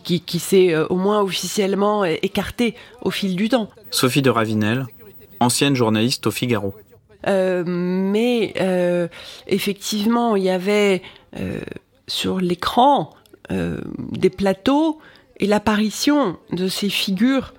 qui s'est au moins officiellement écarté au fil du temps. Sophie de Ravinel, ancienne journaliste au Figaro. Mais effectivement, il y avait sur l'écran des plateaux et l'apparition de ces figures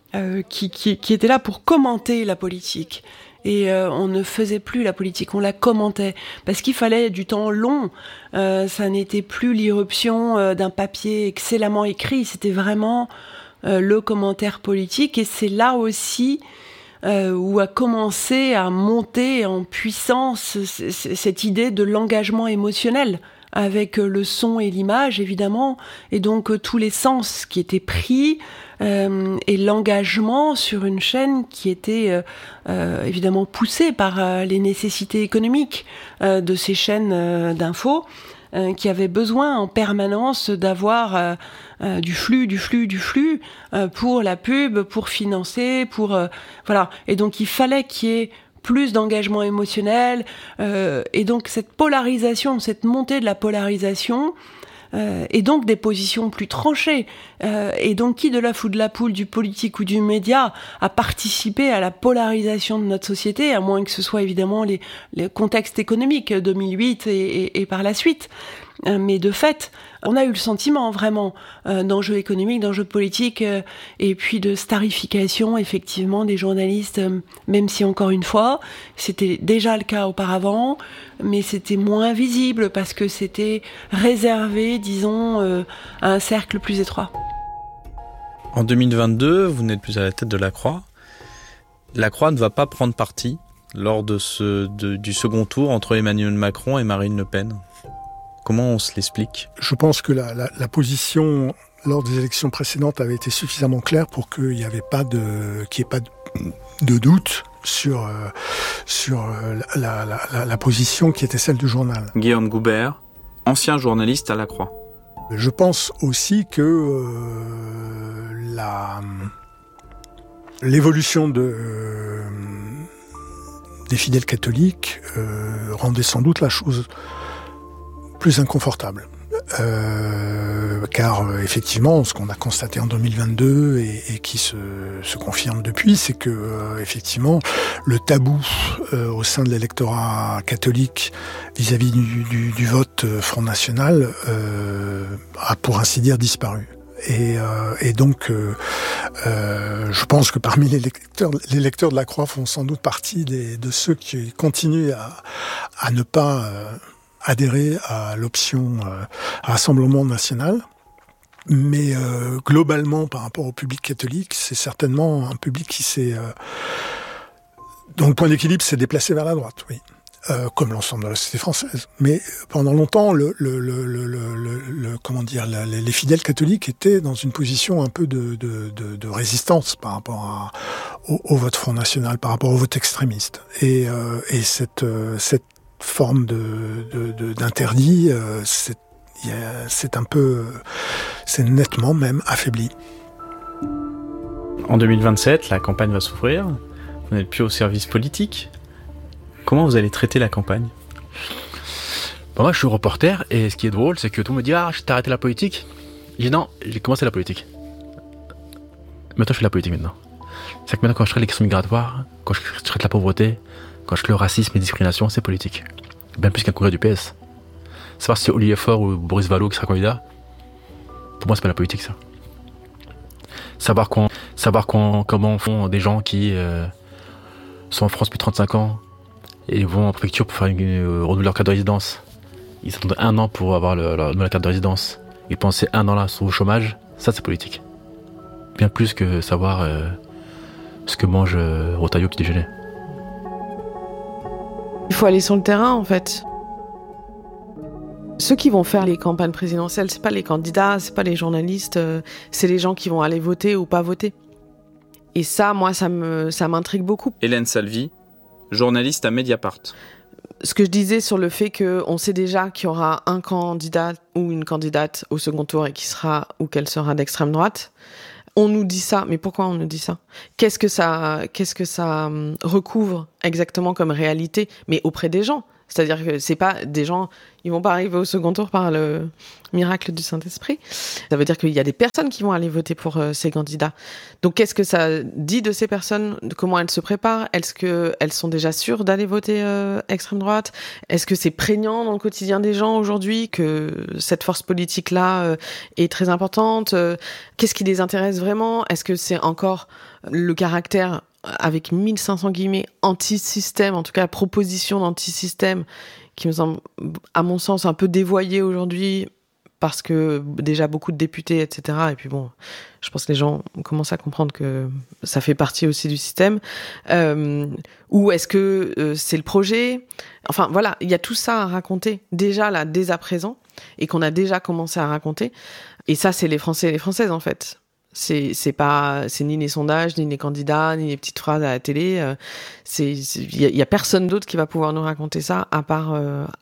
qui étaient là pour commenter la politique. Et on ne faisait plus la politique, on la commentait. Parce qu'il fallait du temps long. Ça n'était plus l'irruption d'un papier excellemment écrit. C'était vraiment le commentaire politique. Et c'est là aussi où a commencé à monter en puissance cette idée de l'engagement émotionnel, avec le son et l'image, évidemment, et donc tous les sens qui étaient pris, et l'engagement sur une chaîne qui était évidemment poussée par les nécessités économiques de ces chaînes d'infos, qui avaient besoin en permanence d'avoir du flux pour la pub, pour financer, voilà. Et donc il fallait qu'il y ait plus d'engagement émotionnel, et donc cette polarisation, cette montée de la polarisation, et donc des positions plus tranchées, et donc qui de l'œuf ou de la poule, du politique ou du média, a participé à la polarisation de notre société, à moins que ce soit évidemment les contextes économiques 2008 et par la suite. Mais de fait, on a eu le sentiment vraiment d'enjeux économiques, d'enjeux politiques, et puis de starification effectivement des journalistes, même si encore une fois, c'était déjà le cas auparavant, mais c'était moins visible parce que c'était réservé, disons, à un cercle plus étroit. En 2022, vous n'êtes plus à la tête de la Croix. La Croix ne va pas prendre parti lors du second tour entre Emmanuel Macron et Marine Le Pen. Comment on se l'explique ? Je pense que la position lors des élections précédentes avait été suffisamment claire pour qu'il n'y ait pas de doute sur la position qui était celle du journal. Guillaume Goubert, ancien journaliste à la Croix. Je pense aussi que l'évolution des fidèles catholiques rendait sans doute la chose plus inconfortable. Car effectivement, ce qu'on a constaté en 2022 et qui se confirme depuis, c'est que effectivement, le tabou au sein de l'électorat catholique vis-à-vis du vote Front National a pour ainsi dire disparu. Et donc, je pense que parmi les lecteurs de la Croix font sans doute partie de ceux qui continuent à ne pas adhérer à l'option Rassemblement National. Mais globalement, par rapport au public catholique, c'est certainement un public qui dont le point d'équilibre s'est déplacé vers la droite, oui. Comme l'ensemble de la société française. Mais pendant longtemps, les fidèles catholiques étaient dans une position un peu de résistance par rapport au vote Front National, par rapport au vote extrémiste. Et cette forme d'interdit, c'est nettement même affaibli. En 2027, la campagne va s'ouvrir. Vous n'êtes plus au service politique. Comment vous allez traiter la campagne ? Moi, je suis reporter, et ce qui est drôle, c'est que tout le monde me dit « Ah, t'as arrêté la politique ?» Je dis « Non, j'ai commencé la politique. Maintenant, je fais la politique maintenant. » C'est que maintenant, quand je traite les questions migratoires, quand je traite la pauvreté, quand je traite le racisme et la discrimination, c'est politique. Bien plus qu'un congrès du PS. Savoir si c'est Olivier Faure ou Boris Vallaud qui sera candidat, pour moi, c'est pas la politique, ça. Savoir comment font des gens qui sont en France depuis 35 ans et vont en préfecture pour faire renouveler leur carte de résidence. Ils attendent 1 an pour avoir leur carte de résidence. Ils pensaient 1 an là sont au chômage. Ça, c'est politique. Bien plus que savoir ce que mange Rotaillot au petit déjeuner. Il faut aller sur le terrain, en fait. Ceux qui vont faire les campagnes présidentielles, c'est pas les candidats, c'est pas les journalistes, c'est les gens qui vont aller voter ou pas voter. Et ça, moi, ça m'intrigue beaucoup. Hélène Salvi, journaliste à Mediapart. Ce que je disais sur le fait qu'on sait déjà qu'il y aura un candidat ou une candidate au second tour et qu'elle sera d'extrême droite. On nous dit ça, mais pourquoi on nous dit ça ? Qu'est-ce que ça recouvre exactement comme réalité, mais auprès des gens ? C'est-à-dire que c'est pas des gens, ils vont pas arriver au second tour par le miracle du Saint-Esprit. Ça veut dire qu'il y a des personnes qui vont aller voter pour ces candidats. Donc qu'est-ce que ça dit de ces personnes, de comment elles se préparent? Est-ce qu'elles sont déjà sûres d'aller voter extrême droite? Est-ce que c'est prégnant dans le quotidien des gens aujourd'hui que cette force politique-là est très importante? Qu'est-ce qui les intéresse vraiment? Est-ce que c'est encore le caractère avec 1500 guillemets anti-système, en tout cas proposition d'anti-système, qui me semble, à mon sens, un peu dévoyée aujourd'hui, parce que déjà beaucoup de députés, etc. Et puis bon, je pense que les gens commencent à comprendre que ça fait partie aussi du système. Ou est-ce que c'est le projet? Enfin voilà, il y a tout ça à raconter déjà là, dès à présent, et qu'on a déjà commencé à raconter. Et ça, c'est les Français et les Françaises en fait. C'est ni les sondages, ni les candidats, ni les petites phrases à la télé. Il y a personne d'autre qui va pouvoir nous raconter ça à part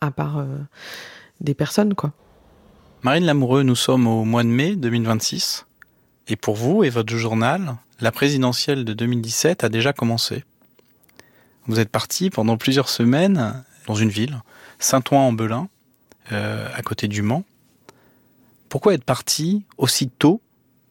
des personnes, quoi. Marine Lamoureux, nous sommes au mois de mai 2026. Et pour vous et votre journal, la présidentielle de 2017 a déjà commencé. Vous êtes parti pendant plusieurs semaines dans une ville, Saint-Ouen-en-Belin, à côté du Mans. Pourquoi être parti aussi tôt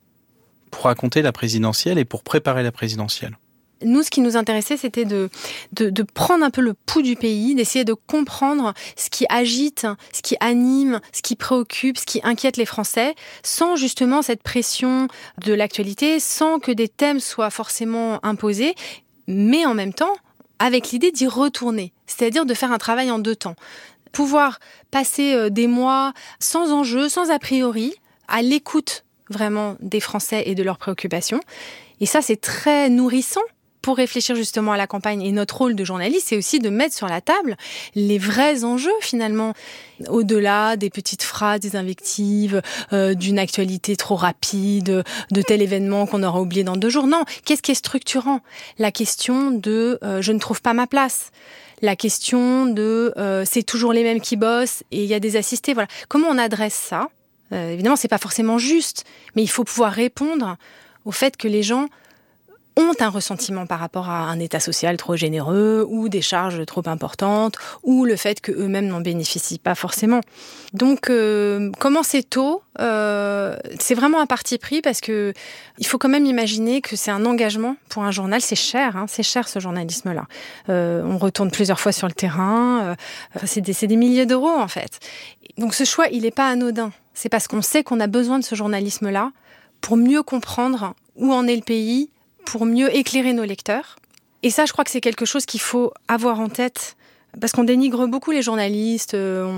pour raconter la présidentielle et pour préparer la présidentielle? Nous, ce qui nous intéressait, c'était de prendre un peu le pouls du pays, d'essayer de comprendre ce qui agite, ce qui anime, ce qui préoccupe, ce qui inquiète les Français, sans justement cette pression de l'actualité, sans que des thèmes soient forcément imposés, mais en même temps, avec l'idée d'y retourner, c'est-à-dire de faire un travail en deux temps. Pouvoir passer des mois sans enjeu, sans a priori, à l'écoute vraiment des Français et de leurs préoccupations. Et ça, c'est très nourrissant pour réfléchir justement à la campagne. Et notre rôle de journaliste, c'est aussi de mettre sur la table les vrais enjeux, finalement, au-delà des petites phrases, des invectives, d'une actualité trop rapide, de tel événement qu'on aura oublié dans 2 jours. Non, qu'est-ce qui est structurant? La question de je ne trouve pas ma place. La question de c'est toujours les mêmes qui bossent et il y a des assistés. Voilà. Comment on adresse ça? Évidemment, c'est pas forcément juste, mais il faut pouvoir répondre au fait que les gens ont un ressentiment par rapport à un état social trop généreux ou des charges trop importantes ou le fait qu'eux-mêmes n'en bénéficient pas forcément. Donc, commencer tôt, c'est vraiment un parti pris parce que il faut quand même imaginer que c'est un engagement pour un journal. C'est cher ce journalisme-là. On retourne plusieurs fois sur le terrain. C'est des milliers d'euros en fait. Donc, ce choix, il n'est pas anodin. C'est parce qu'on sait qu'on a besoin de ce journalisme-là pour mieux comprendre où en est le pays, pour mieux éclairer nos lecteurs. Et ça, je crois que c'est quelque chose qu'il faut avoir en tête, parce qu'on dénigre beaucoup les journalistes,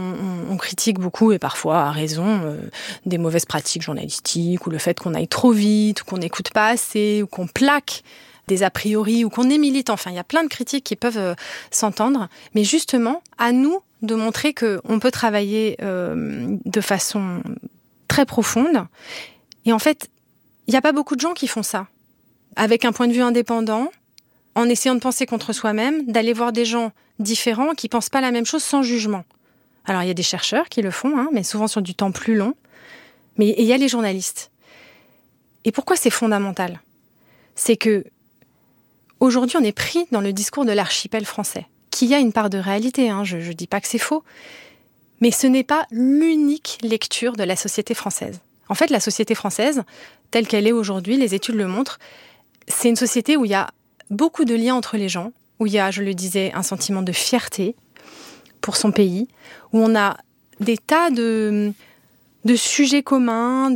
on critique beaucoup, et parfois à raison, des mauvaises pratiques journalistiques, ou le fait qu'on aille trop vite, ou qu'on n'écoute pas assez, ou qu'on plaque des a priori, ou qu'on est militant. Enfin, il y a plein de critiques qui peuvent s'entendre. Mais justement, à nous de montrer qu'on peut travailler de façon très profonde. Et en fait, il n'y a pas beaucoup de gens qui font ça. Avec un point de vue indépendant, en essayant de penser contre soi-même, d'aller voir des gens différents qui ne pensent pas la même chose sans jugement. Alors, il y a des chercheurs qui le font, mais souvent sur du temps plus long. Mais il y a les journalistes. Et pourquoi c'est fondamental? C'est que aujourd'hui, on est pris dans le discours de l'archipel français, qui a une part de réalité, je ne dis pas que c'est faux, mais ce n'est pas l'unique lecture de la société française. En fait, la société française, telle qu'elle est aujourd'hui, les études le montrent, c'est une société où il y a beaucoup de liens entre les gens, où il y a, je le disais, un sentiment de fierté pour son pays, où on a des tas de sujets communs,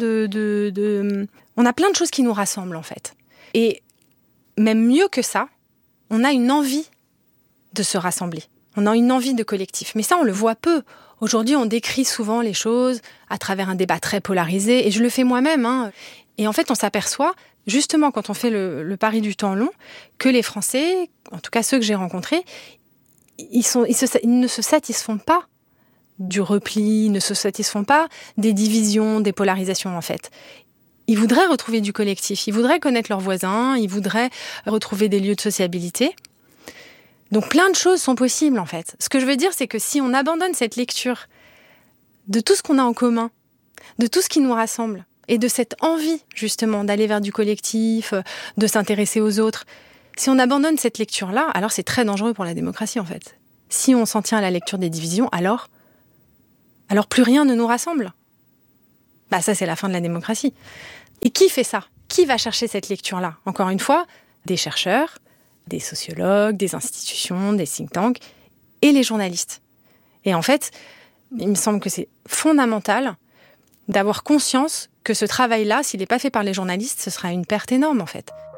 on a plein de choses qui nous rassemblent en fait. Et même mieux que ça, on a une envie de se rassembler. On a une envie de collectif. Mais ça, on le voit peu. Aujourd'hui, on décrit souvent les choses à travers un débat très polarisé, et je le fais moi-même. Et en fait, on s'aperçoit, justement, quand on fait le pari du temps long, que les Français, en tout cas ceux que j'ai rencontrés, ils ne se satisfont pas du repli, ils ne se satisfont pas des divisions, des polarisations, en fait. Ils voudraient retrouver du collectif, ils voudraient connaître leurs voisins, ils voudraient retrouver des lieux de sociabilité. Donc plein de choses sont possibles, en fait. Ce que je veux dire, c'est que si on abandonne cette lecture de tout ce qu'on a en commun, de tout ce qui nous rassemble, et de cette envie, justement, d'aller vers du collectif, de s'intéresser aux autres, si on abandonne cette lecture-là, alors c'est très dangereux pour la démocratie, en fait. Si on s'en tient à la lecture des divisions, alors plus rien ne nous rassemble. Ça, c'est la fin de la démocratie. Et qui fait ça ? Qui va chercher cette lecture-là ? Encore une fois, des chercheurs, des sociologues, des institutions, des think tanks et les journalistes. Et en fait, il me semble que c'est fondamental d'avoir conscience que ce travail-là, s'il n'est pas fait par les journalistes, ce sera une perte énorme, en fait.